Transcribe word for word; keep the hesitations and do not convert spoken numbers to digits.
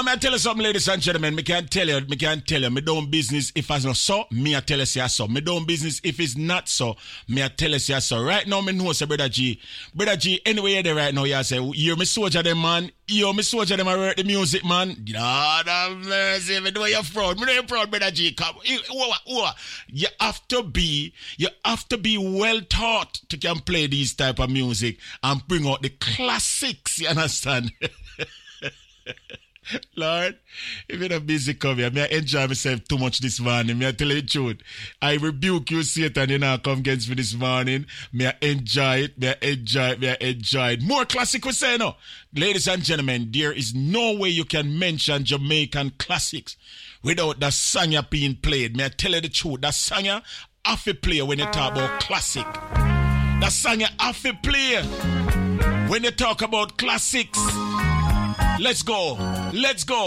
I'm gonna tell you something, ladies and gentlemen. Me can't tell you, me can't tell you. Me don't business if it's not so, me I tell you say so. Me don't business if it's not so, me I tell you say so. Right now, me know say brother G, brother G. Anyway, you're there right now, you say you're me soldier them man. Yo, me soldier them I work the music man. God have mercy, me know you're proud. Me know you're proud, brother G. Come, you have to be, you have to be well taught to can play these type of music and bring out the classics. You understand? Lord, if you're not busy come here, may I enjoy myself too much this morning. May I tell you the truth. I rebuke you, Satan, you know, come against me this morning. May I enjoy it, may I enjoy it, may I enjoy it. More classic we say no. Ladies and gentlemen, there is no way you can mention Jamaican classics without the song being played. May I tell you the truth, that song have to play when you talk about classic. That song have to play when you talk about classics. Let's go. Let's go.